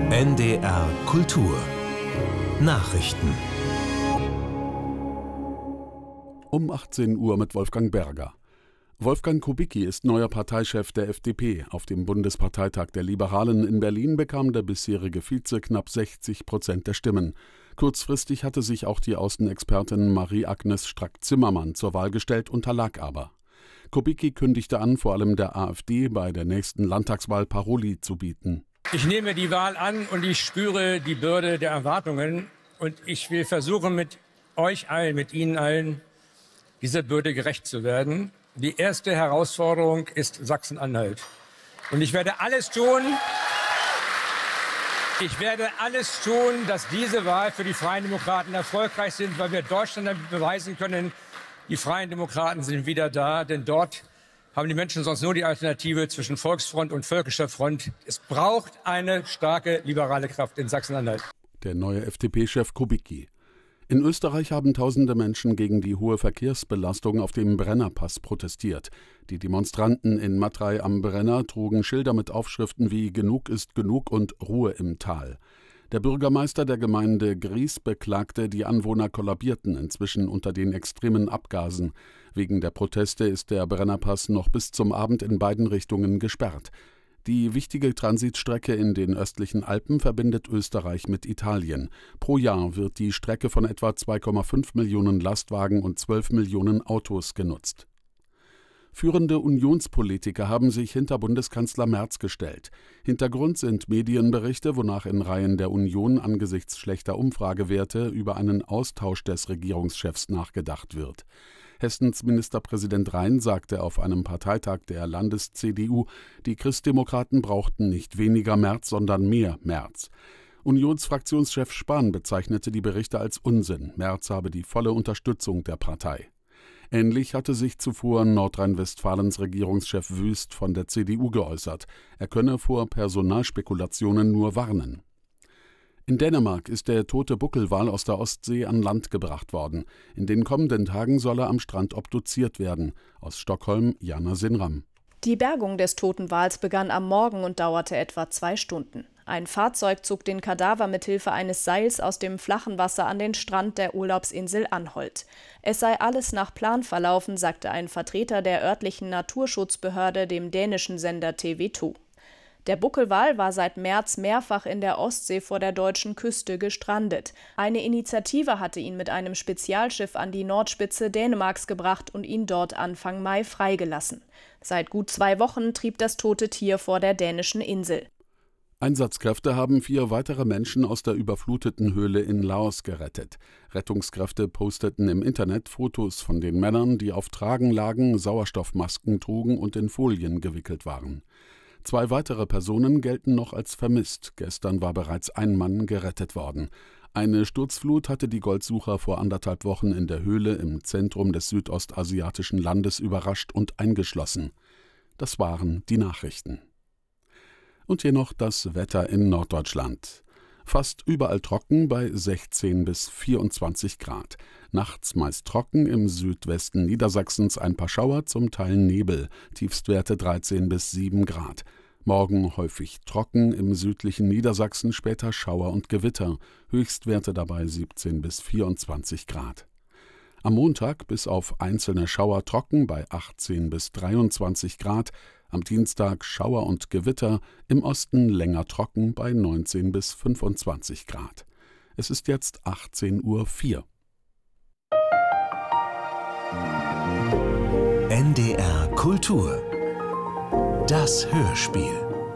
NDR Kultur Nachrichten Um 18 Uhr mit Wolfgang Berger. Wolfgang Kubicki ist neuer Parteichef der FDP. Auf dem Bundesparteitag der Liberalen in Berlin bekam der bisherige Vize knapp 60% der Stimmen. Kurzfristig hatte sich auch die Außenexpertin Marie-Agnes Strack-Zimmermann zur Wahl gestellt, unterlag aber. Kubicki kündigte an, vor allem der AfD bei der nächsten Landtagswahl Paroli zu bieten. Ich nehme die Wahl an und ich spüre die Bürde der Erwartungen. Und ich will versuchen, mit euch allen, mit Ihnen allen, dieser Bürde gerecht zu werden. Die erste Herausforderung ist Sachsen-Anhalt. Und ich werde alles tun, dass diese Wahl für die Freien Demokraten erfolgreich sind, weil wir Deutschland damit beweisen können, die Freien Demokraten sind wieder da, denn dort haben die Menschen sonst nur die Alternative zwischen Volksfront und Völkischer Front. Es braucht eine starke liberale Kraft in Sachsen-Anhalt. Der neue FDP-Chef Kubicki. In Österreich haben tausende Menschen gegen die hohe Verkehrsbelastung auf dem Brennerpass protestiert. Die Demonstranten in Matrei am Brenner trugen Schilder mit Aufschriften wie »Genug ist genug« und »Ruhe im Tal«. Der Bürgermeister der Gemeinde Gries beklagte, die Anwohner kollabierten inzwischen unter den extremen Abgasen. Wegen der Proteste ist der Brennerpass noch bis zum Abend in beiden Richtungen gesperrt. Die wichtige Transitstrecke in den östlichen Alpen verbindet Österreich mit Italien. Pro Jahr wird die Strecke von etwa 2,5 Millionen Lastwagen und 12 Millionen Autos genutzt. Führende Unionspolitiker haben sich hinter Bundeskanzler Merz gestellt. Hintergrund sind Medienberichte, wonach in Reihen der Union angesichts schlechter Umfragewerte über einen Austausch des Regierungschefs nachgedacht wird. Hessens Ministerpräsident Rhein sagte auf einem Parteitag der Landes-CDU, die Christdemokraten brauchten nicht weniger Merz, sondern mehr Merz. Unionsfraktionschef Spahn bezeichnete die Berichte als Unsinn. Merz habe die volle Unterstützung der Partei. Ähnlich hatte sich zuvor Nordrhein-Westfalens Regierungschef Wüst von der CDU geäußert. Er könne vor Personalspekulationen nur warnen. In Dänemark ist der tote Buckelwal aus der Ostsee an Land gebracht worden. In den kommenden Tagen soll er am Strand obduziert werden. Aus Stockholm, Jana Sinram. Die Bergung des toten Wals begann am Morgen und dauerte etwa 2 Stunden. Ein Fahrzeug zog den Kadaver mithilfe eines Seils aus dem flachen Wasser an den Strand der Urlaubsinsel Anholt. Es sei alles nach Plan verlaufen, sagte ein Vertreter der örtlichen Naturschutzbehörde dem dänischen Sender TV2. Der Buckelwal war seit März mehrfach in der Ostsee vor der deutschen Küste gestrandet. Eine Initiative hatte ihn mit einem Spezialschiff an die Nordspitze Dänemarks gebracht und ihn dort Anfang Mai freigelassen. Seit gut 2 Wochen trieb das tote Tier vor der dänischen Insel. Einsatzkräfte haben 4 weitere Menschen aus der überfluteten Höhle in Laos gerettet. Rettungskräfte posteten im Internet Fotos von den Männern, die auf Tragen lagen, Sauerstoffmasken trugen und in Folien gewickelt waren. 2 weitere Personen gelten noch als vermisst. Gestern war bereits ein Mann gerettet worden. Eine Sturzflut hatte die Goldsucher vor 1,5 Wochen in der Höhle im Zentrum des südostasiatischen Landes überrascht und eingeschlossen. Das waren die Nachrichten. Und hier noch das Wetter in Norddeutschland. Fast überall trocken bei 16 bis 24 Grad. Nachts meist trocken, im Südwesten Niedersachsens ein paar Schauer, zum Teil Nebel. Tiefstwerte 13 bis 7 Grad. Morgen häufig trocken, im südlichen Niedersachsen später Schauer und Gewitter. Höchstwerte dabei 17 bis 24 Grad. Am Montag bis auf einzelne Schauer trocken bei 18 bis 23 Grad. Am Dienstag Schauer und Gewitter, im Osten länger trocken bei 19 bis 25 Grad. Es ist jetzt 18:04 Uhr. NDR Kultur Das Hörspiel.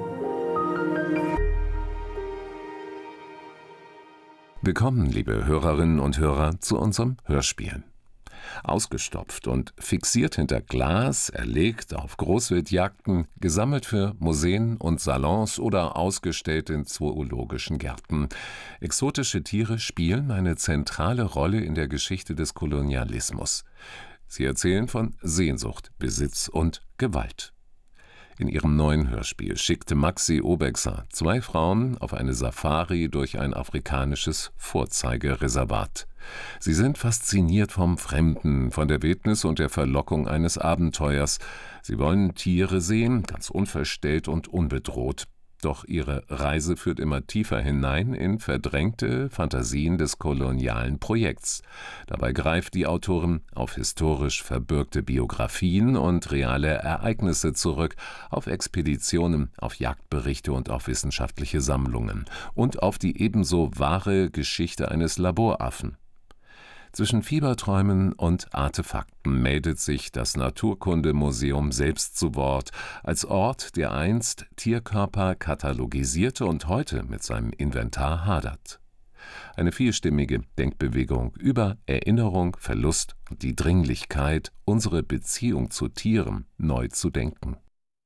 Willkommen, liebe Hörerinnen und Hörer, zu unserem Hörspiel. Ausgestopft und fixiert hinter Glas, erlegt auf Großwildjagden, gesammelt für Museen und Salons oder ausgestellt in zoologischen Gärten. Exotische Tiere spielen eine zentrale Rolle in der Geschichte des Kolonialismus. Sie erzählen von Sehnsucht, Besitz und Gewalt. In ihrem neuen Hörspiel schickte Maxi Obexer 2 Frauen auf eine Safari durch ein afrikanisches Vorzeigereservat. Sie sind fasziniert vom Fremden, von der Wildnis und der Verlockung eines Abenteuers. Sie wollen Tiere sehen, ganz unverstellt und unbedroht. Doch ihre Reise führt immer tiefer hinein in verdrängte Fantasien des kolonialen Projekts. Dabei greift die Autorin auf historisch verbürgte Biografien und reale Ereignisse zurück, auf Expeditionen, auf Jagdberichte und auf wissenschaftliche Sammlungen und auf die ebenso wahre Geschichte eines Laboraffen. Zwischen Fieberträumen und Artefakten meldet sich das Naturkundemuseum selbst zu Wort, als Ort, der einst Tierkörper katalogisierte und heute mit seinem Inventar hadert. Eine vielstimmige Denkbewegung über Erinnerung, Verlust und die Dringlichkeit, unsere Beziehung zu Tieren neu zu denken.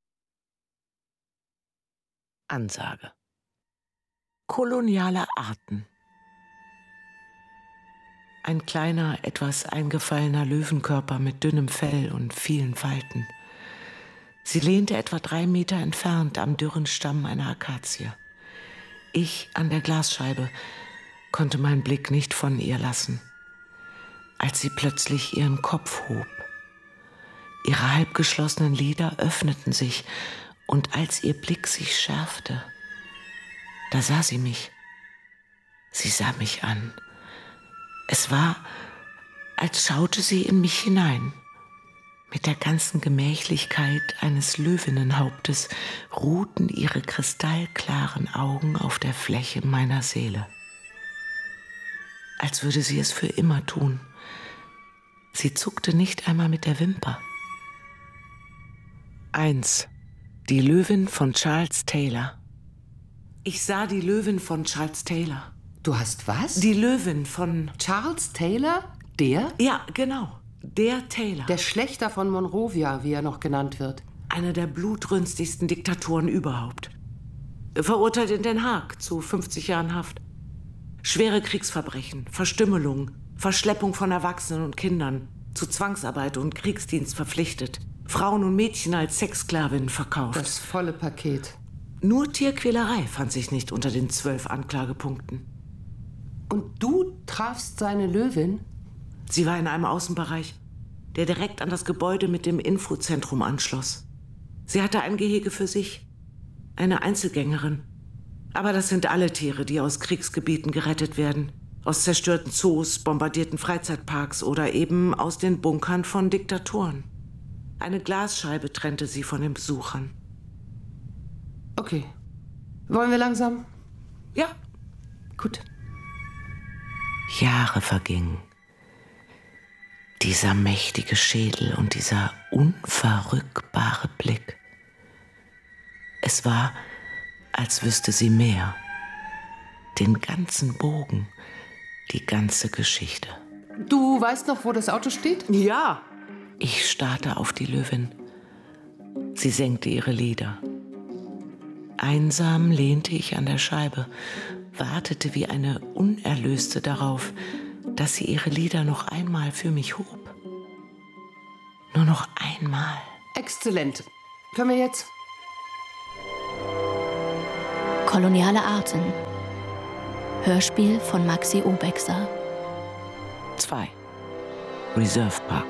Ansage: Koloniale Arten. Ein kleiner, etwas eingefallener Löwenkörper mit dünnem Fell und vielen Falten. Sie lehnte etwa 3 Meter entfernt am dürren Stamm einer Akazie. Ich an der Glasscheibe konnte meinen Blick nicht von ihr lassen, als sie plötzlich ihren Kopf hob. Ihre halbgeschlossenen Lider öffneten sich, und als ihr Blick sich schärfte, da sah sie mich. Sie sah mich an. Es war, als schaute sie in mich hinein. Mit der ganzen Gemächlichkeit eines Löwinnenhauptes ruhten ihre kristallklaren Augen auf der Fläche meiner Seele. Als würde sie es für immer tun. Sie zuckte nicht einmal mit der Wimper. 1. Die Löwin von Charles Taylor. Ich sah die Löwin von Charles Taylor. Du hast was? Die Löwin von Charles Taylor? Der? Ja, genau. Der Taylor. Der Schlächter von Monrovia, wie er noch genannt wird. Einer der blutrünstigsten Diktatoren überhaupt. Verurteilt in Den Haag zu 50 Jahren Haft. Schwere Kriegsverbrechen, Verstümmelung, Verschleppung von Erwachsenen und Kindern, zu Zwangsarbeit und Kriegsdienst verpflichtet. Frauen und Mädchen als Sexsklavinnen verkauft. Das volle Paket. Nur Tierquälerei fand sich nicht unter den 12 Anklagepunkten. Und du trafst seine Löwin? Sie war in einem Außenbereich, der direkt an das Gebäude mit dem Infozentrum anschloss. Sie hatte ein Gehege für sich, eine Einzelgängerin. Aber das sind alle Tiere, die aus Kriegsgebieten gerettet werden. Aus zerstörten Zoos, bombardierten Freizeitparks oder eben aus den Bunkern von Diktatoren. Eine Glasscheibe trennte sie von den Besuchern. Okay. Wollen wir langsam? Ja. Gut. Jahre vergingen. Dieser mächtige Schädel und dieser unverrückbare Blick. Es war, als wüsste sie mehr. Den ganzen Bogen, die ganze Geschichte. Du weißt noch, wo das Auto steht? Ja. Ich starrte auf die Löwin. Sie senkte ihre Lider. Einsam lehnte ich an der Scheibe, wartete wie eine Unerlöste darauf, dass sie ihre Lider noch einmal für mich hob. Nur noch einmal. Exzellent. Können wir jetzt? Koloniale Arten. Hörspiel von Maxi Obexer. 2. Reserve Park.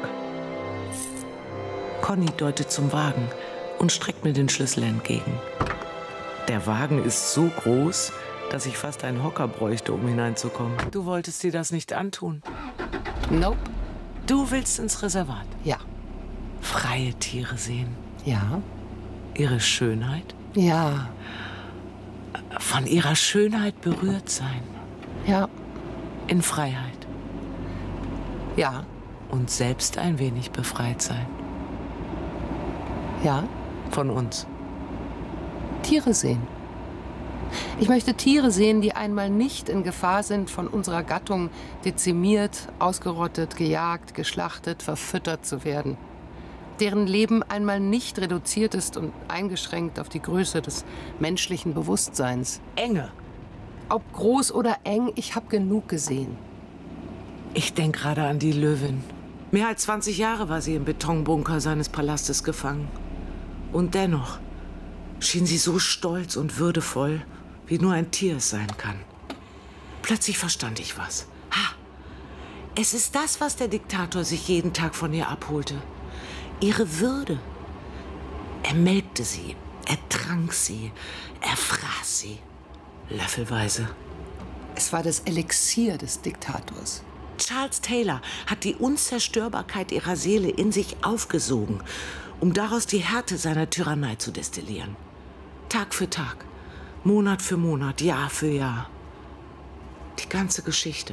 Conny deutet zum Wagen und streckt mir den Schlüssel entgegen. Der Wagen ist so groß, dass ich fast einen Hocker bräuchte, um hineinzukommen. Du wolltest dir das nicht antun. Nope. Du willst ins Reservat. Ja. Freie Tiere sehen. Ja. Ihre Schönheit. Ja. Von ihrer Schönheit berührt sein. Ja. In Freiheit. Ja. Und selbst ein wenig befreit sein. Ja. Von uns. Tiere sehen. Ich möchte Tiere sehen, die einmal nicht in Gefahr sind, von unserer Gattung dezimiert, ausgerottet, gejagt, geschlachtet, verfüttert zu werden. Deren Leben einmal nicht reduziert ist und eingeschränkt auf die Größe des menschlichen Bewusstseins. Enge. Ob groß oder eng, ich habe genug gesehen. Ich denke gerade an die Löwin. Mehr als 20 Jahre war sie im Betonbunker seines Palastes gefangen. Und dennoch schien sie so stolz und würdevoll, wie nur ein Tier es sein kann. Plötzlich verstand ich was. Ha! Es ist das, was der Diktator sich jeden Tag von ihr abholte. Ihre Würde. Er melkte sie, Er trank sie, er fraß sie, löffelweise. Es war das Elixier des Diktators. Charles Taylor hat die Unzerstörbarkeit ihrer Seele in sich aufgesogen, um daraus die Härte seiner Tyrannei zu destillieren. Tag für Tag, Monat für Monat, Jahr für Jahr. Die ganze Geschichte.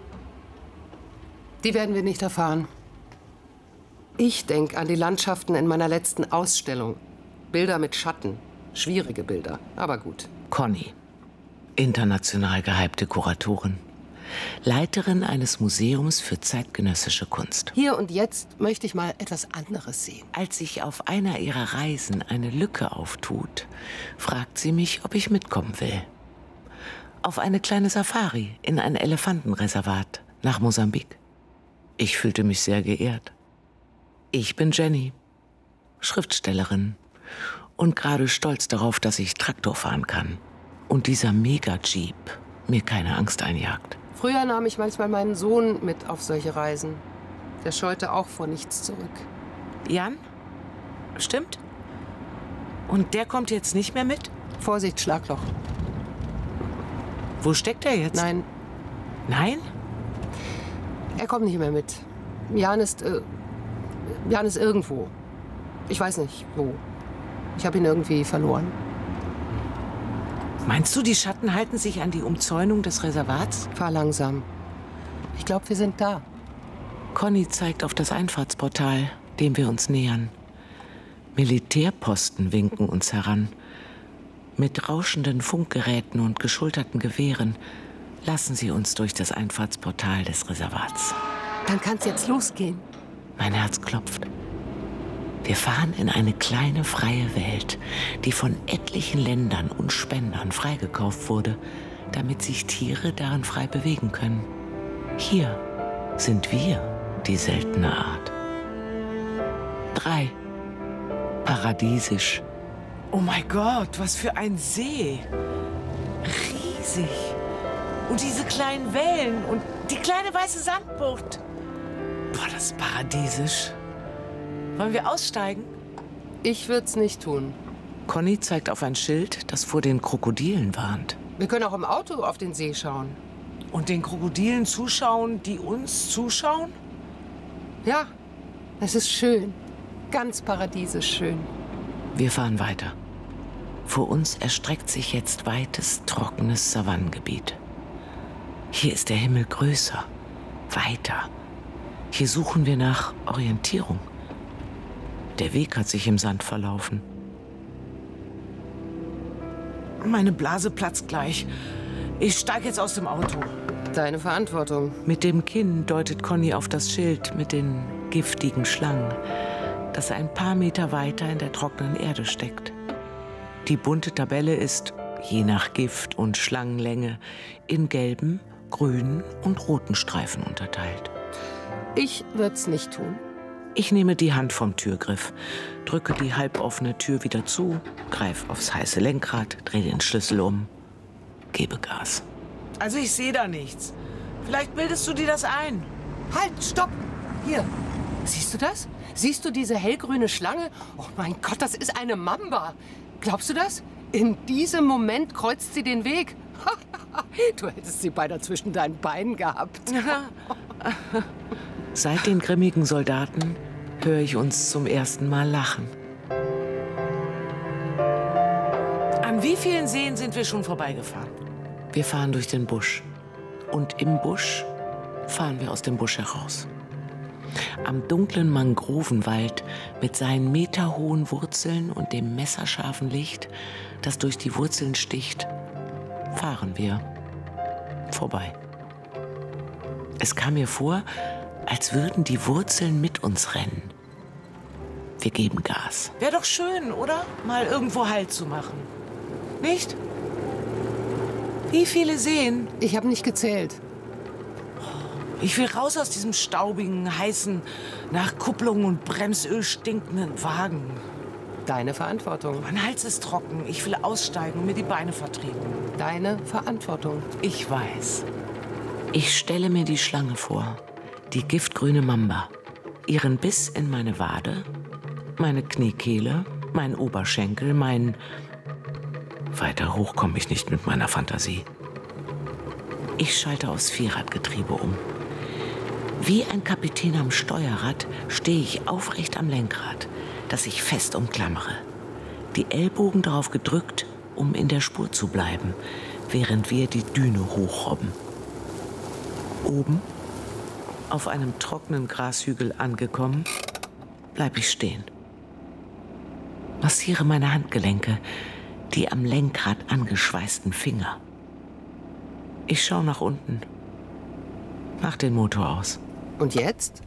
Die werden wir nicht erfahren. Ich denke an die Landschaften in meiner letzten Ausstellung. Bilder mit Schatten. Schwierige Bilder, aber gut. Conny, international gehypte Kuratorin. Leiterin eines Museums für zeitgenössische Kunst. Hier und jetzt möchte ich mal etwas anderes sehen. Als sich auf einer ihrer Reisen eine Lücke auftut, fragt sie mich, ob ich mitkommen will. Auf eine kleine Safari in ein Elefantenreservat nach Mosambik. Ich fühlte mich sehr geehrt. Ich bin Jenny, Schriftstellerin und gerade stolz darauf, dass ich Traktor fahren kann und dieser Mega-Jeep mir keine Angst einjagt. Früher nahm ich manchmal meinen Sohn mit auf solche Reisen. Der scheute auch vor nichts zurück. Jan? Stimmt? Und der kommt jetzt nicht mehr mit? Vorsicht, Schlagloch. Wo steckt er jetzt? Nein. Nein? Er kommt nicht mehr mit. Jan ist irgendwo. Ich weiß nicht, wo. Ich habe ihn irgendwie verloren. Meinst du, die Schatten halten sich an die Umzäunung des Reservats? Fahr langsam. Ich glaube, wir sind da. Conny zeigt auf das Einfahrtsportal, dem wir uns nähern. Militärposten winken uns heran. Mit rauschenden Funkgeräten und geschulterten Gewehren lassen sie uns durch das Einfahrtsportal des Reservats. Dann kann's jetzt losgehen. Mein Herz klopft. Wir fahren in eine kleine, freie Welt, die von etlichen Ländern und Spendern freigekauft wurde, damit sich Tiere darin frei bewegen können. Hier sind wir die seltene Art. 3. Paradiesisch. Oh mein Gott, was für ein See. Riesig. Und diese kleinen Wellen und die kleine weiße Sandbucht. Boah, das ist paradiesisch. Wollen wir aussteigen? Ich würd's nicht tun. Conny zeigt auf ein Schild, das vor den Krokodilen warnt. Wir können auch im Auto auf den See schauen. Und den Krokodilen zuschauen, die uns zuschauen? Ja, es ist schön. Ganz paradiesisch schön. Wir fahren weiter. Vor uns erstreckt sich jetzt weites, trockenes Savannengebiet. Hier ist der Himmel größer, weiter. Hier suchen wir nach Orientierung. Der Weg hat sich im Sand verlaufen. Meine Blase platzt gleich. Ich steige jetzt aus dem Auto. Deine Verantwortung. Mit dem Kinn deutet Conny auf das Schild mit den giftigen Schlangen, das ein paar Meter weiter in der trockenen Erde steckt. Die bunte Tabelle ist, je nach Gift und Schlangenlänge, in gelben, grünen und roten Streifen unterteilt. Ich würd's nicht tun. Ich nehme die Hand vom Türgriff, drücke die halboffene Tür wieder zu, greife aufs heiße Lenkrad, drehe den Schlüssel um, gebe Gas. Also ich sehe da nichts. Vielleicht bildest du dir das ein. Halt, stopp! Hier, siehst du das? Siehst du diese hellgrüne Schlange? Oh mein Gott, das ist eine Mamba. Glaubst du das? In diesem Moment kreuzt sie den Weg. Du hättest sie beinahe zwischen deinen Beinen gehabt. Seit den grimmigen Soldaten höre ich uns zum ersten Mal lachen. An wie vielen Seen sind wir schon vorbeigefahren? Wir fahren durch den Busch. Und im Busch fahren wir aus dem Busch heraus. Am dunklen Mangrovenwald mit seinen meterhohen Wurzeln und dem messerscharfen Licht, das durch die Wurzeln sticht, fahren wir vorbei. Es kam mir vor, als würden die Wurzeln mit uns rennen. Wir geben Gas. Wäre doch schön, oder? Mal irgendwo Halt zu machen. Nicht? Wie viele Seen? Ich habe nicht gezählt. Ich will raus aus diesem staubigen, heißen, nach Kupplung und Bremsöl stinkenden Wagen. Deine Verantwortung. Mein Hals ist trocken. Ich will aussteigen und mir die Beine vertreten. Deine Verantwortung. Ich weiß. Ich stelle mir die Schlange vor. Die giftgrüne Mamba. Ihren Biss in meine Wade, meine Kniekehle, mein Oberschenkel, mein... Weiter hoch komme ich nicht mit meiner Fantasie. Ich schalte aufs Vierradgetriebe um. Wie ein Kapitän am Steuerrad stehe ich aufrecht am Lenkrad, das ich fest umklammere. Die Ellbogen darauf gedrückt, um in der Spur zu bleiben, während wir die Düne hochrobben. Oben, auf einem trockenen Grashügel angekommen, bleibe ich stehen. Massiere meine Handgelenke, die am Lenkrad angeschweißten Finger. Ich schaue nach unten, mach den Motor aus. Und jetzt?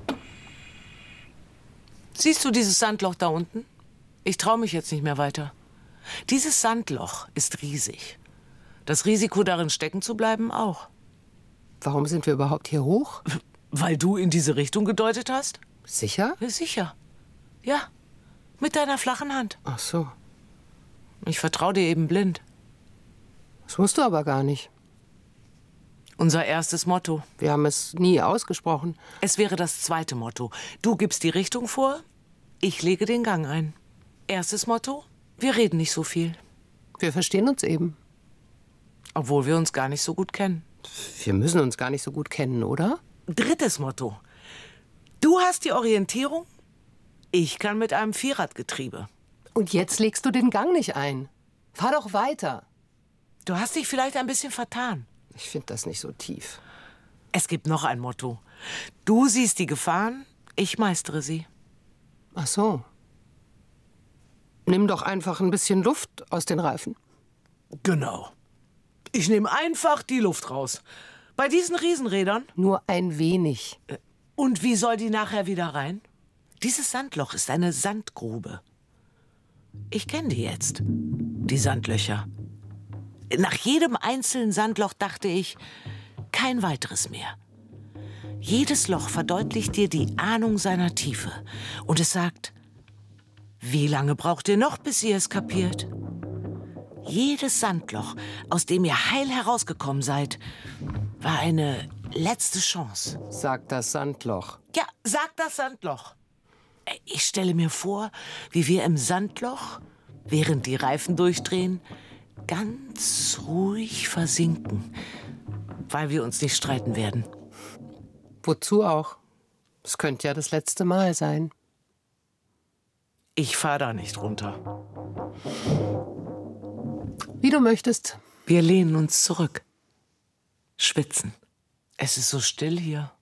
Siehst du dieses Sandloch da unten? Ich traue mich jetzt nicht mehr weiter. Dieses Sandloch ist riesig. Das Risiko, darin stecken zu bleiben, auch. Warum sind wir überhaupt hier hoch? Weil du in diese Richtung gedeutet hast? Sicher? Ja, sicher. Ja, mit deiner flachen Hand. Ach so. Ich vertraue dir eben blind. Das musst du aber gar nicht. Unser erstes Motto. Wir haben es nie ausgesprochen. Es wäre das zweite Motto. Du gibst die Richtung vor, ich lege den Gang ein. Erstes Motto, wir reden nicht so viel. Wir verstehen uns eben. Obwohl wir uns gar nicht so gut kennen. Wir müssen uns gar nicht so gut kennen, oder? Drittes Motto. Du hast die Orientierung, ich kann mit einem Vierradgetriebe. Und jetzt legst du den Gang nicht ein. Fahr doch weiter. Du hast dich vielleicht ein bisschen vertan. Ich finde das nicht so tief. Es gibt noch ein Motto. Du siehst die Gefahren, ich meistere sie. Ach so. Nimm doch einfach ein bisschen Luft aus den Reifen. Genau. Ich nehme einfach die Luft raus. Bei diesen Riesenrädern? Nur ein wenig. Und wie soll die nachher wieder rein? Dieses Sandloch ist eine Sandgrube. Ich kenne die jetzt, die Sandlöcher. Nach jedem einzelnen Sandloch dachte ich, kein weiteres mehr. Jedes Loch verdeutlicht dir die Ahnung seiner Tiefe. Und es sagt, wie lange braucht ihr noch, bis ihr es kapiert? Jedes Sandloch, aus dem ihr heil herausgekommen seid, war eine letzte Chance. Sagt das Sandloch. Ja, sagt das Sandloch. Ich stelle mir vor, wie wir im Sandloch, während die Reifen durchdrehen, ganz ruhig versinken, weil wir uns nicht streiten werden. Wozu auch? Es könnte ja das letzte Mal sein. Ich fahre da nicht runter. Wie du möchtest. Wir lehnen uns zurück, schwitzen. Es ist so still hier.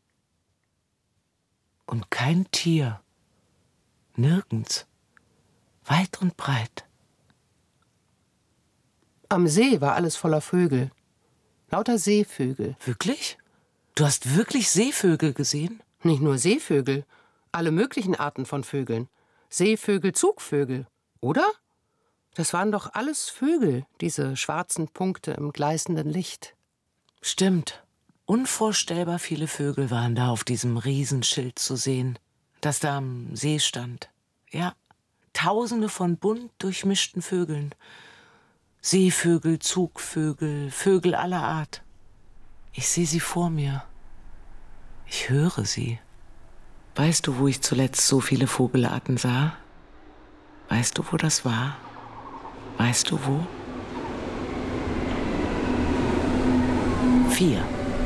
Und kein Tier. Nirgends. Weit und breit. Am See war alles voller Vögel. Lauter Seevögel. Wirklich? Du hast wirklich Seevögel gesehen? Nicht nur Seevögel, alle möglichen Arten von Vögeln. Seevögel, Zugvögel, oder? Das waren doch alles Vögel, diese schwarzen Punkte im gleißenden Licht. Stimmt. Unvorstellbar viele Vögel waren da auf diesem Riesenschild zu sehen, das da am See stand. Ja, Tausende von bunt durchmischten Vögeln. Seevögel, Zugvögel, Vögel aller Art. Ich sehe sie vor mir. Ich höre sie. Weißt du, wo ich zuletzt so viele Vogelarten sah? Weißt du, wo das war? Weißt du, wo? 4.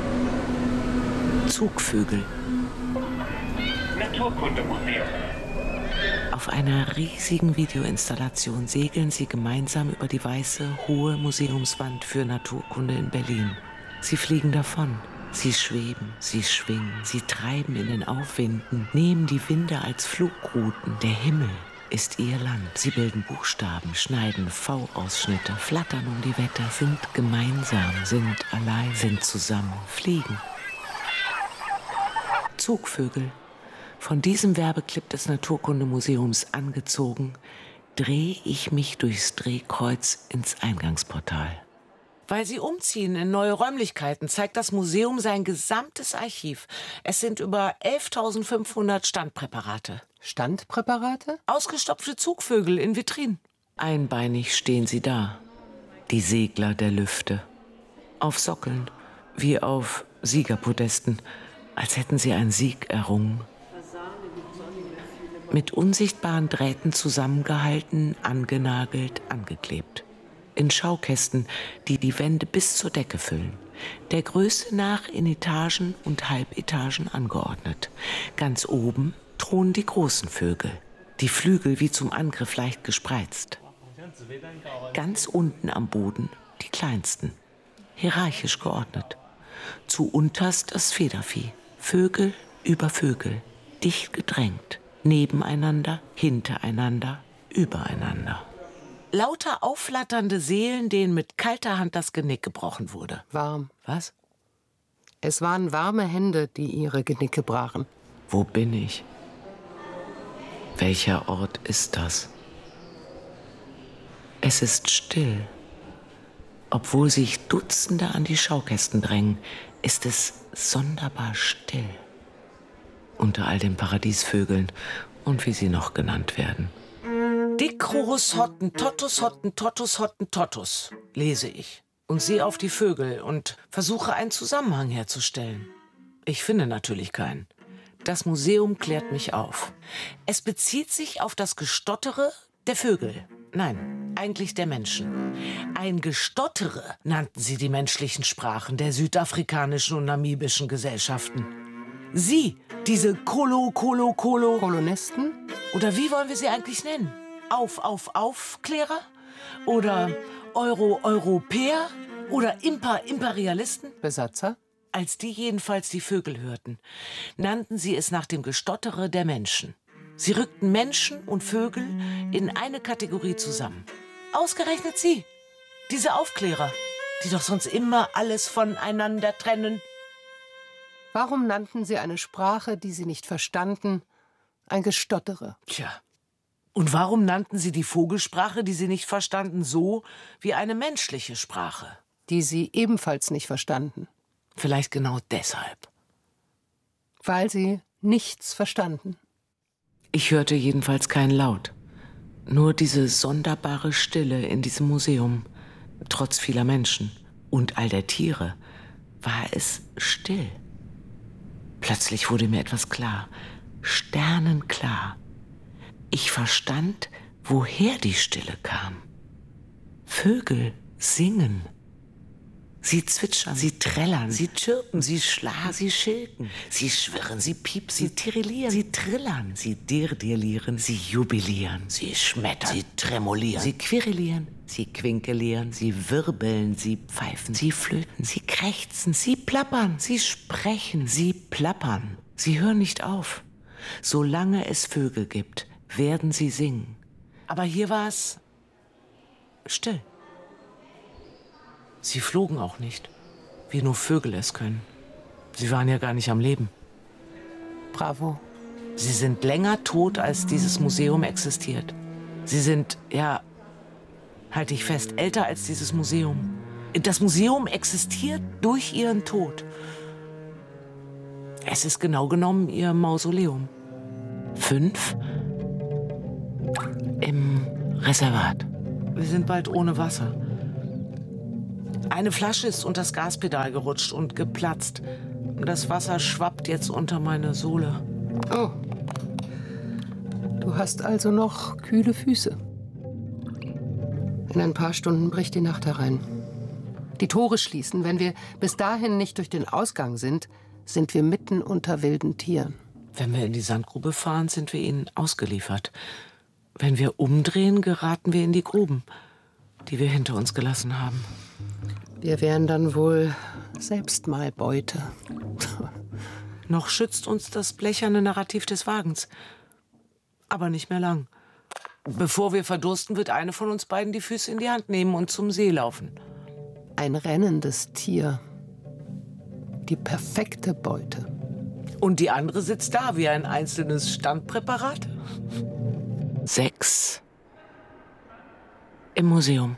Zugvögel. Naturkundemuseum. Auf einer riesigen Videoinstallation segeln sie gemeinsam über die weiße, hohe Museumswand für Naturkunde in Berlin. Sie fliegen davon. Sie schweben, sie schwingen, sie treiben in den Aufwinden, nehmen die Winde als Flugrouten. Der Himmel ist ihr Land. Sie bilden Buchstaben, schneiden V-Ausschnitte, flattern um die Wette, sind gemeinsam, sind allein, sind zusammen, fliegen. Zugvögel. Von diesem Werbeclip des Naturkundemuseums angezogen, drehe ich mich durchs Drehkreuz ins Eingangsportal. Weil sie umziehen in neue Räumlichkeiten, zeigt das Museum sein gesamtes Archiv. Es sind über 11.500 Standpräparate. Standpräparate? Ausgestopfte Zugvögel in Vitrinen. Einbeinig stehen sie da, die Segler der Lüfte. Auf Sockeln, wie auf Siegerpodesten, als hätten sie einen Sieg errungen. Mit unsichtbaren Drähten zusammengehalten, angenagelt, angeklebt. In Schaukästen, die die Wände bis zur Decke füllen. Der Größe nach in Etagen und Halbetagen angeordnet. Ganz oben thronen die großen Vögel, die Flügel wie zum Angriff leicht gespreizt. Ganz unten am Boden die kleinsten, hierarchisch geordnet. Zu unterst das Federvieh, Vögel über Vögel, dicht gedrängt, nebeneinander, hintereinander, übereinander. Lauter aufflatternde Seelen, denen mit kalter Hand das Genick gebrochen wurde. Warm. Was? Es waren warme Hände, die ihre Genicke brachen. Wo bin ich? Welcher Ort ist das? Es ist still. Obwohl sich Dutzende an die Schaukästen drängen, ist es sonderbar still. Unter all den Paradiesvögeln und wie sie noch genannt werden. Dicrurus Hottentotus, Hottentotus, Hottentotus, lese ich und sehe auf die Vögel und versuche einen Zusammenhang herzustellen. Ich finde natürlich keinen. Das Museum klärt mich auf. Es bezieht sich auf das Gestottere der Vögel. Nein, eigentlich der Menschen. Ein Gestottere nannten sie die menschlichen Sprachen der südafrikanischen und namibischen Gesellschaften. Sie, diese Kolonisten? Oder wie wollen wir sie eigentlich nennen? Aufklärer? Oder Europäer? Oder Imperialisten? Besatzer? Als die jedenfalls die Vögel hörten, nannten sie es nach dem Gestottere der Menschen. Sie rückten Menschen und Vögel in eine Kategorie zusammen. Ausgerechnet sie, diese Aufklärer, die doch sonst immer alles voneinander trennen. Warum nannten sie eine Sprache, die sie nicht verstanden, ein Gestottere? Tja, und warum nannten sie die Vogelsprache, die sie nicht verstanden, so wie eine menschliche Sprache? Die sie ebenfalls nicht verstanden. Vielleicht genau deshalb. Weil sie nichts verstanden. Ich hörte jedenfalls keinen Laut. Nur diese sonderbare Stille in diesem Museum. Trotz vieler Menschen und all der Tiere war es still. Plötzlich wurde mir etwas klar, sternenklar. Ich verstand, woher die Stille kam. Vögel singen. Sie zwitschern, sie trällern, sie chirpen, sie schlagen, sie schilken, sie schwirren, sie piepsen, sie tirillieren, sie trillern, sie dirdirlieren, sie jubilieren, sie schmettern, sie tremolieren, sie quirlieren, sie quinkelieren, sie wirbeln, sie pfeifen, sie flöten, sie krächzen, sie plappern, sie sprechen, sie plappern. Sie hören nicht auf. Solange es Vögel gibt, werden sie singen. Aber hier war es still. Sie flogen auch nicht, wie nur Vögel es können. Sie waren ja gar nicht am Leben. Bravo. Sie sind länger tot, als dieses Museum existiert. Sie sind, ja, halte ich fest, älter als dieses Museum. Das Museum existiert durch ihren Tod. Es ist genau genommen ihr Mausoleum. 5 im Reservat. Wir sind bald ohne Wasser. Eine Flasche ist unter das Gaspedal gerutscht und geplatzt. Das Wasser schwappt jetzt unter meine Sohle. Oh. Du hast also noch kühle Füße. In ein paar Stunden bricht die Nacht herein. Die Tore schließen. Wenn wir bis dahin nicht durch den Ausgang sind, sind wir mitten unter wilden Tieren. Wenn wir in die Sandgrube fahren, sind wir ihnen ausgeliefert. Wenn wir umdrehen, geraten wir in die Gruben, die wir hinter uns gelassen haben. Wir wären dann wohl selbst mal Beute. Noch schützt uns das blecherne Narrativ des Wagens. Aber nicht mehr lang. Bevor wir verdursten, wird eine von uns beiden die Füße in die Hand nehmen und zum See laufen. Ein rennendes Tier. Die perfekte Beute. Und die andere sitzt da wie ein einzelnes Standpräparat. 6 im Museum.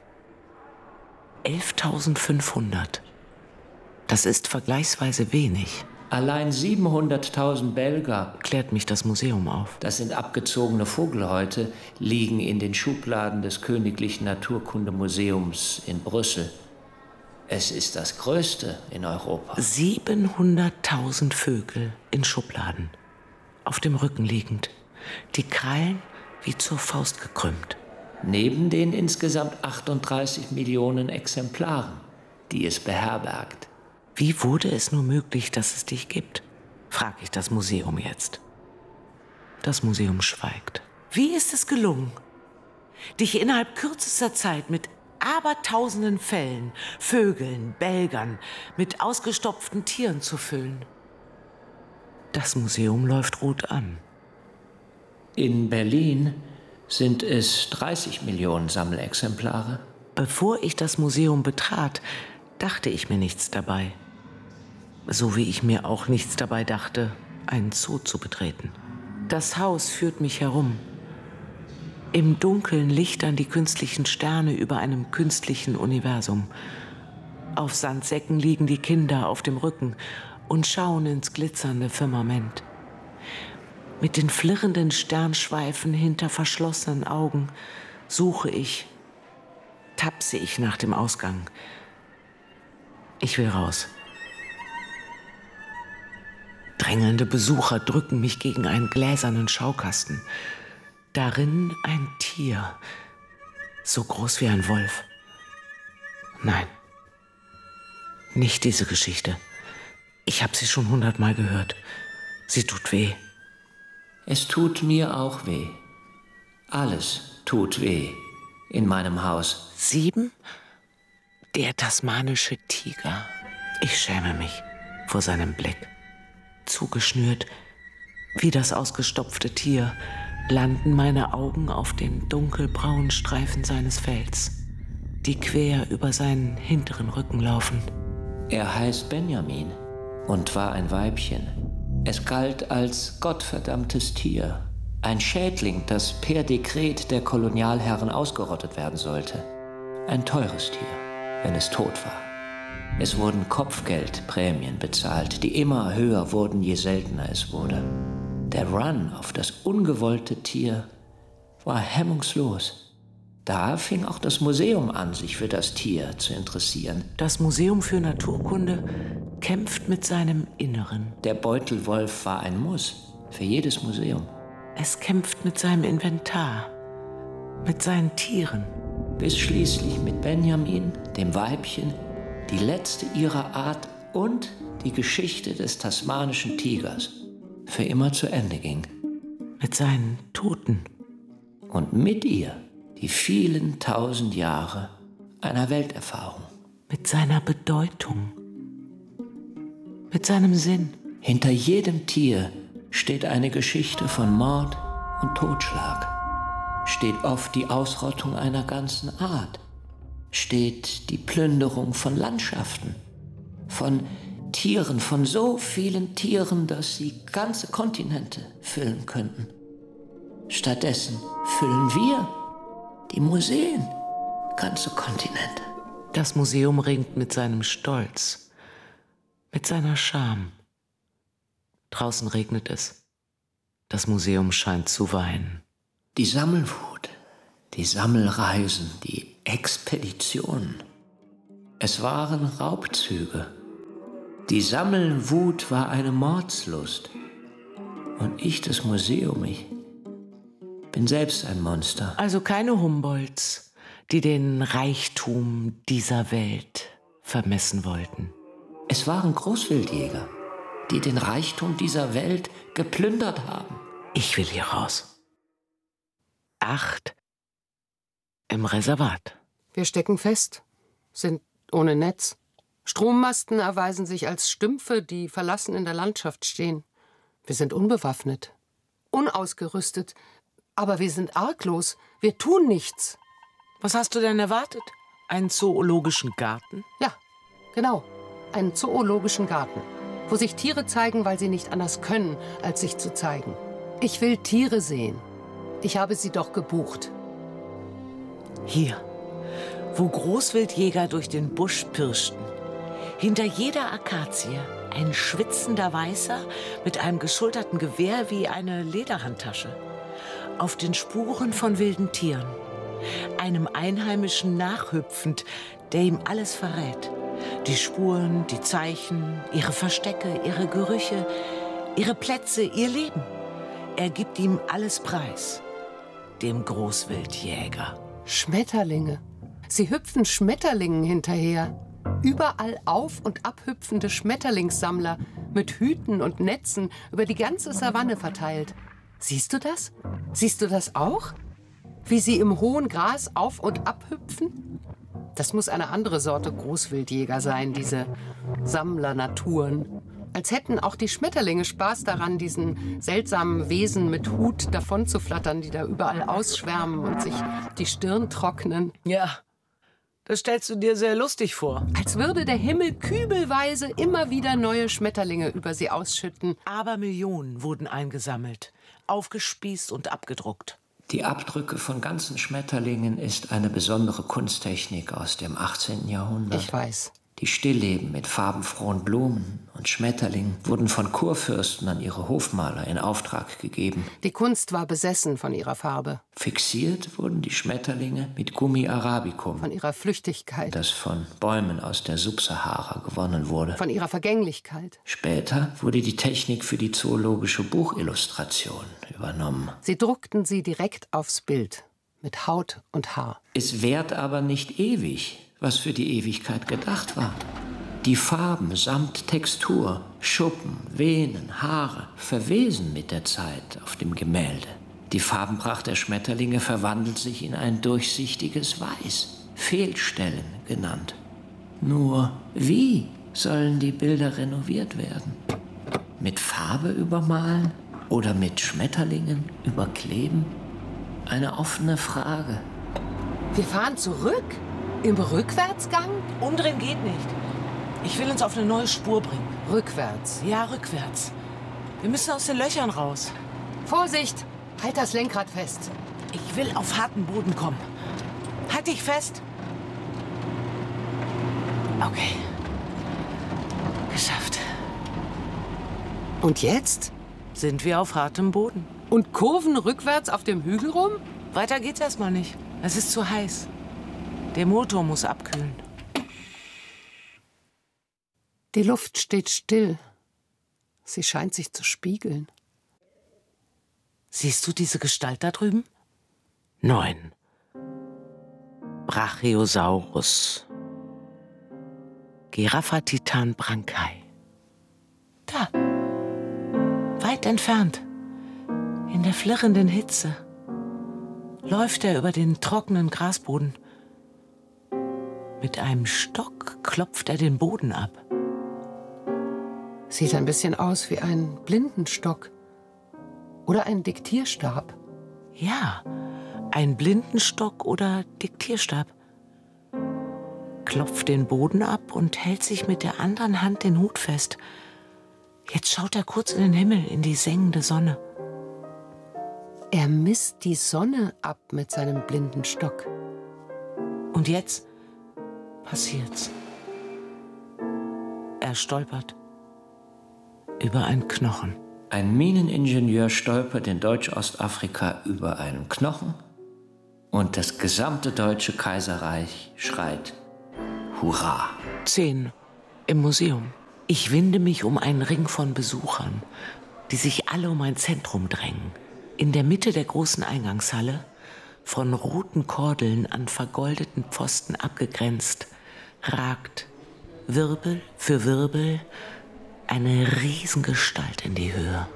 11.500. Das ist vergleichsweise wenig. Allein 700.000 Belger, klärt mich das Museum auf. Das sind abgezogene Vogelhäute, liegen in den Schubladen des Königlichen Naturkundemuseums in Brüssel. Es ist das größte in Europa. 700.000 Vögel in Schubladen, auf dem Rücken liegend. die Krallen wie zur Faust gekrümmt. Neben den insgesamt 38 Millionen Exemplaren, die es beherbergt. Wie wurde es nur möglich, dass es dich gibt? Frage ich das Museum jetzt. Das Museum schweigt. Wie ist es gelungen, dich innerhalb kürzester Zeit mit abertausenden Fellen, Vögeln, Belgern, mit ausgestopften Tieren zu füllen? Das Museum läuft rot an. In Berlin sind es 30 Millionen Sammelexemplare. Bevor ich das Museum betrat, dachte ich mir nichts dabei. So wie ich mir auch nichts dabei dachte, einen Zoo zu betreten. Das Haus führt mich herum. Im Dunkeln lichtern die künstlichen Sterne über einem künstlichen Universum. Auf Sandsäcken liegen die Kinder auf dem Rücken und schauen ins glitzernde Firmament. Mit den flirrenden Sternschweifen hinter verschlossenen Augen tapse ich nach dem Ausgang. Ich will raus. Drängelnde Besucher drücken mich gegen einen gläsernen Schaukasten. Darin ein Tier, so groß wie ein Wolf. Nein, nicht diese Geschichte. Ich habe sie schon 100-mal gehört. Sie tut weh. Es tut mir auch weh. Alles tut weh in meinem Haus. 7? Der tasmanische Tiger. Ich schäme mich vor seinem Blick. Zugeschnürt wie das ausgestopfte Tier landen meine Augen auf den dunkelbraunen Streifen seines Fells, die quer über seinen hinteren Rücken laufen. Er heißt Benjamin und war ein Weibchen. Es galt als gottverdammtes Tier, ein Schädling, das per Dekret der Kolonialherren ausgerottet werden sollte. Ein teures Tier, wenn es tot war. Es wurden Kopfgeldprämien bezahlt, die immer höher wurden, je seltener es wurde. Der Run auf das ungewollte Tier war hemmungslos. Da fing auch das Museum an, sich für das Tier zu interessieren. Das Museum für Naturkunde kämpft mit seinem Inneren. Der Beutelwolf war ein Muss für jedes Museum. Es kämpft mit seinem Inventar, mit seinen Tieren. Bis schließlich mit Benjamin, dem Weibchen, die letzte ihrer Art und die Geschichte des tasmanischen Tigers für immer zu Ende ging. Mit seinen Toten. Und mit ihr die vielen 1000 Jahre einer Welterfahrung. Mit seiner Bedeutung. Mit seinem Sinn. Hinter jedem Tier steht eine Geschichte von Mord und Totschlag. Steht oft die Ausrottung einer ganzen Art. Steht die Plünderung von Landschaften, von Tieren, von so vielen Tieren, dass sie ganze Kontinente füllen könnten. Stattdessen füllen wir, die Museen, ganze Kontinente. Das Museum ringt mit seinem Stolz, mit seiner Scham. Draußen regnet es. Das Museum scheint zu weinen. Die Sammelwut, die Sammelreisen, die Expeditionen. Es waren Raubzüge. Die Sammelwut war eine Mordslust. Und ich, das Museum, ich bin selbst ein Monster. Also keine Humboldts, die den Reichtum dieser Welt vermessen wollten. Es waren Großwildjäger, die den Reichtum dieser Welt geplündert haben. Ich will hier raus. 8 im Reservat. Wir stecken fest, sind ohne Netz. Strommasten erweisen sich als Stümpfe, die verlassen in der Landschaft stehen. Wir sind unbewaffnet, unausgerüstet, aber wir sind arglos. Wir tun nichts. Was hast du denn erwartet? Einen zoologischen Garten? Ja, genau. Einen zoologischen Garten, wo sich Tiere zeigen, weil sie nicht anders können, als sich zu zeigen. Ich will Tiere sehen. Ich habe sie doch gebucht. Hier, wo Großwildjäger durch den Busch pirschten. Hinter jeder Akazie ein schwitzender Weißer mit einem geschulterten Gewehr wie eine Lederhandtasche. Auf den Spuren von wilden Tieren. Einem Einheimischen nachhüpfend, der ihm alles verrät. Die Spuren, die Zeichen, ihre Verstecke, ihre Gerüche, ihre Plätze, ihr Leben. Er gibt ihm alles preis, dem Großwildjäger. Schmetterlinge. Sie hüpfen Schmetterlingen hinterher. Überall auf- und abhüpfende Schmetterlingssammler mit Hüten und Netzen über die ganze Savanne verteilt. Siehst du das? Siehst du das auch? Wie sie im hohen Gras auf- und abhüpfen? Das muss eine andere Sorte Großwildjäger sein, diese Sammlernaturen. Als hätten auch die Schmetterlinge Spaß daran, diesen seltsamen Wesen mit Hut davonzuflattern, die da überall ausschwärmen und sich die Stirn trocknen. Ja, das stellst du dir sehr lustig vor. Als würde der Himmel kübelweise immer wieder neue Schmetterlinge über sie ausschütten. Aber Millionen wurden eingesammelt, aufgespießt und abgedruckt. Die Abdrücke von ganzen Schmetterlingen ist eine besondere Kunsttechnik aus dem 18. Jahrhundert. Ich weiß. Die Stillleben mit farbenfrohen Blumen und Schmetterlingen wurden von Kurfürsten an ihre Hofmaler in Auftrag gegeben. Die Kunst war besessen von ihrer Farbe. Fixiert wurden die Schmetterlinge mit Gummi arabicum, Von ihrer Flüchtigkeit. das von Bäumen aus der Subsahara gewonnen wurde. Von ihrer Vergänglichkeit. Später wurde die Technik für die zoologische Buchillustration übernommen. Sie druckten sie direkt aufs Bild. Mit Haut und Haar. Es währt aber nicht ewig, was für die Ewigkeit gedacht war. Die Farben samt Textur, Schuppen, Venen, Haare verwesen mit der Zeit auf dem Gemälde. Die Farbenpracht der Schmetterlinge verwandelt sich in ein durchsichtiges Weiß, Fehlstellen genannt. Nur wie sollen die Bilder renoviert werden? Mit Farbe übermalen oder mit Schmetterlingen überkleben? Eine offene Frage. Wir fahren zurück? Im Rückwärtsgang? Umdrehen geht nicht. Ich will uns auf eine neue Spur bringen. Rückwärts. Ja, rückwärts. Wir müssen aus den Löchern raus. Vorsicht! Halt das Lenkrad fest. Ich will auf harten Boden kommen. Halt dich fest. Okay. Geschafft. Und jetzt? Sind wir auf hartem Boden. Und kurven rückwärts auf dem Hügel rum? Weiter geht's erstmal nicht. Es ist zu heiß. Der Motor muss abkühlen. Die Luft steht still. Sie scheint sich zu spiegeln. Siehst du diese Gestalt da drüben? 9. Brachiosaurus. Giraffatitan brancae. Da. Weit entfernt. In der flirrenden Hitze. Läuft er über den trockenen Grasboden. Mit einem Stock klopft er den Boden ab. Sieht ein bisschen aus wie ein Blindenstock. Oder ein Diktierstab. Ja, ein Blindenstock oder Diktierstab. Klopft den Boden ab und hält sich mit der anderen Hand den Hut fest. Jetzt schaut er kurz in den Himmel, in die sengende Sonne. Er misst die Sonne ab mit seinem Blindenstock. Und jetzt passiert's. Er stolpert über einen Knochen. Ein Mineningenieur stolpert in Deutsch-Ostafrika über einen Knochen und das gesamte Deutsche Kaiserreich schreit Hurra! 10 im Museum. Ich winde mich um einen Ring von Besuchern, die sich alle um ein Zentrum drängen. In der Mitte der großen Eingangshalle, von roten Kordeln an vergoldeten Pfosten abgegrenzt, ragt Wirbel für Wirbel eine Riesengestalt in die Höhe.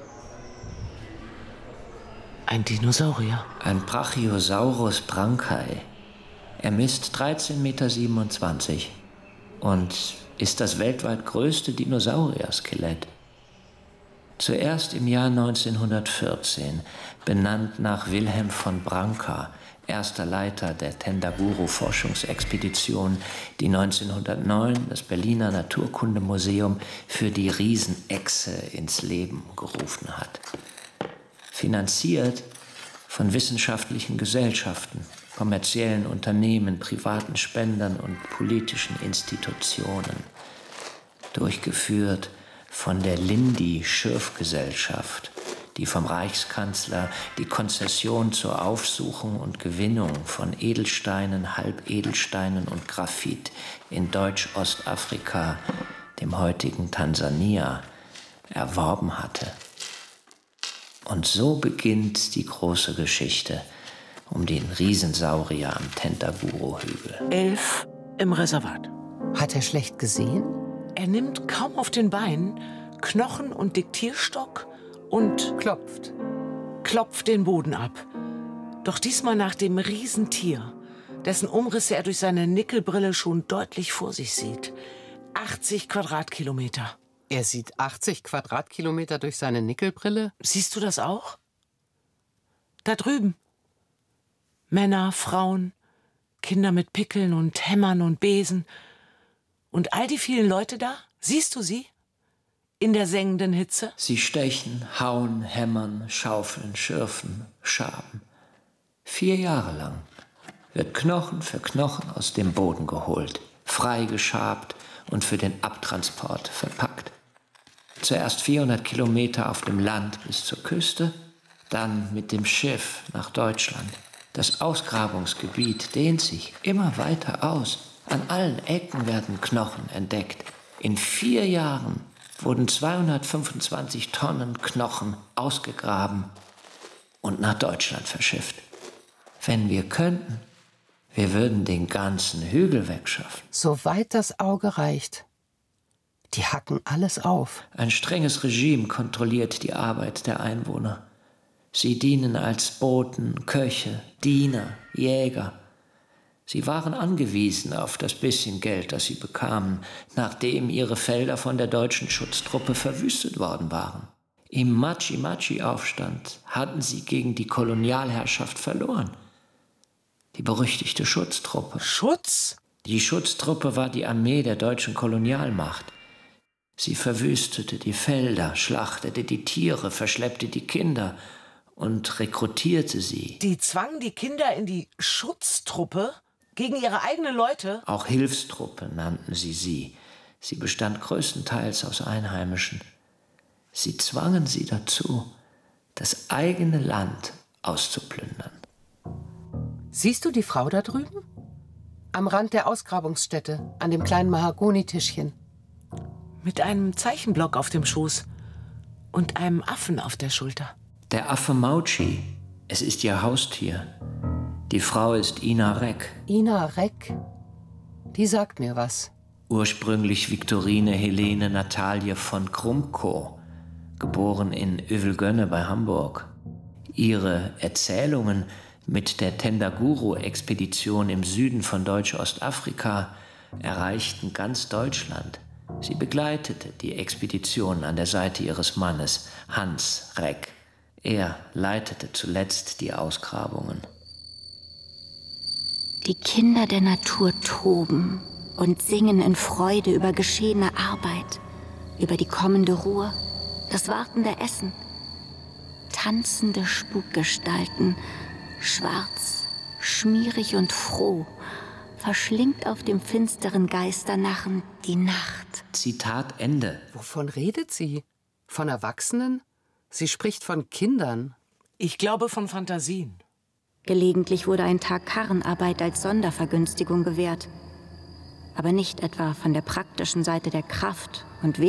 Ein Dinosaurier. Ein Brachiosaurus brancae. Er misst 13,27 Meter und ist das weltweit größte Dinosaurier-Skelett. Zuerst im Jahr 1914, benannt nach Wilhelm von Branca, erster Leiter der Tendaguru-Forschungsexpedition, die 1909 das Berliner Naturkundemuseum für die Riesenechse ins Leben gerufen hat. Finanziert von wissenschaftlichen Gesellschaften, kommerziellen Unternehmen, privaten Spendern und politischen Institutionen. Durchgeführt von der Lindy-Schürf-Gesellschaft, die vom Reichskanzler die Konzession zur Aufsuchung und Gewinnung von Edelsteinen, Halbedelsteinen und Graphit in Deutsch-Ostafrika, dem heutigen Tansania, erworben hatte. Und so beginnt die große Geschichte um den Riesensaurier am Tendaguru-Hügel. 11 im Reservat. Hat er schlecht gesehen? Er nimmt kaum auf den Beinen Knochen und Diktierstock und klopft den Boden ab. Doch diesmal nach dem Riesentier, dessen Umrisse er durch seine Nickelbrille schon deutlich vor sich sieht. 80 Quadratkilometer. Er sieht 80 Quadratkilometer durch seine Nickelbrille? Siehst du das auch? Da drüben. Männer, Frauen, Kinder mit Pickeln und Hämmern und Besen. Und all die vielen Leute da, siehst du sie? In der sengenden Hitze? Sie stechen, hauen, hämmern, schaufeln, schürfen, schaben. 4 Jahre lang wird Knochen für Knochen aus dem Boden geholt, freigeschabt und für den Abtransport verpackt. Zuerst 400 Kilometer auf dem Land bis zur Küste, dann mit dem Schiff nach Deutschland. Das Ausgrabungsgebiet dehnt sich immer weiter aus. An allen Ecken werden Knochen entdeckt. In 4 Jahren wurden 225 Tonnen Knochen ausgegraben und nach Deutschland verschifft. Wenn wir könnten, wir würden den ganzen Hügel wegschaffen. Soweit das Auge reicht. Die hacken alles auf. Ein strenges Regime kontrolliert die Arbeit der Einwohner. Sie dienen als Boten, Köche, Diener, Jäger. Sie waren angewiesen auf das bisschen Geld, das sie bekamen, nachdem ihre Felder von der deutschen Schutztruppe verwüstet worden waren. Im Machi-Machi-Aufstand hatten sie gegen die Kolonialherrschaft verloren. Die berüchtigte Schutztruppe. Schutz? Die Schutztruppe war die Armee der deutschen Kolonialmacht. Sie verwüstete die Felder, schlachtete die Tiere, verschleppte die Kinder und rekrutierte sie. Die zwangen die Kinder in die Schutztruppe gegen ihre eigenen Leute? Auch Hilfstruppe nannten sie sie. Sie bestand größtenteils aus Einheimischen. Sie zwangen sie dazu, das eigene Land auszuplündern. Siehst du die Frau da drüben? Am Rand der Ausgrabungsstätte, an dem kleinen Mahagonitischchen. Mit einem Zeichenblock auf dem Schoß und einem Affen auf der Schulter. Der Affe Mauchi, es ist ihr Haustier. Die Frau ist Ina Reck. Ina Reck? Die sagt mir was. Ursprünglich Viktorine Helene Natalie von Krumkow, geboren in Övelgönne bei Hamburg. Ihre Erzählungen mit der Tendaguru-Expedition im Süden von Deutsch-Ostafrika erreichten ganz Deutschland. Sie begleitete die Expedition an der Seite ihres Mannes, Hans Reck. Er leitete zuletzt die Ausgrabungen. Die Kinder der Natur toben und singen in Freude über geschehene Arbeit, über die kommende Ruhe, das wartende Essen. Tanzende Spukgestalten, schwarz, schmierig und froh, verschlingt auf dem finsteren Geisternachen die Nacht. Zitat Ende. Wovon redet sie? Von Erwachsenen? Sie spricht von Kindern. Ich glaube von Fantasien. Gelegentlich wurde ein Tag Karrenarbeit als Sondervergünstigung gewährt. Aber nicht etwa von der praktischen Seite der Kraft und